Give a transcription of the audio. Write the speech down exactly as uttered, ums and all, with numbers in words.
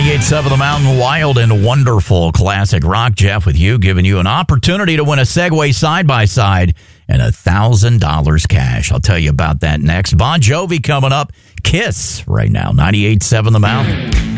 ninety-eight point seven The Mountain, wild and wonderful classic rock. Jeff with you, giving you an opportunity to win a Segway side-by-side and one thousand dollars cash. I'll tell you about that next. Bon Jovi coming up. Kiss right now, ninety-eight point seven The Mountain.